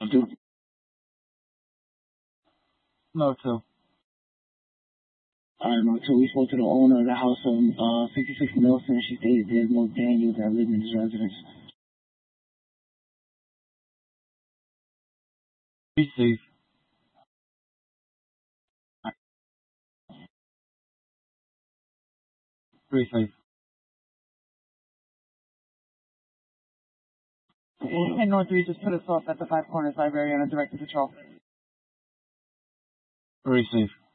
Do No, two. All right, Mark. So we spoke to the owner of the house on 66 Nelson. She stated there's no Daniel that lives in this residence. Receive. Receive. And North 3 just put us off at the Five Corners Library on a directed patrol. Receive.